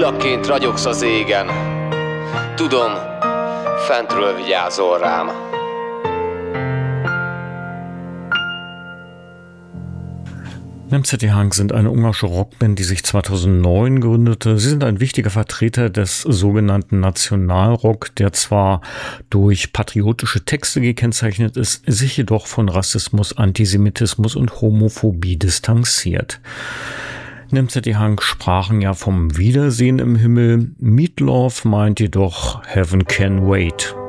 Csillagként ragyogsz az égen. Tudom, fentről vigyázol rám. Nameseti Hank sind eine ungarische Rockband, die sich 2009 gründete. Sie sind ein wichtiger Vertreter des sogenannten Nationalrock, der zwar durch patriotische Texte gekennzeichnet ist, sich jedoch von Rassismus, Antisemitismus und Homophobie distanziert. Nameseti Hank sprachen ja vom Wiedersehen im Himmel. Meatloaf meint jedoch Heaven Can Wait.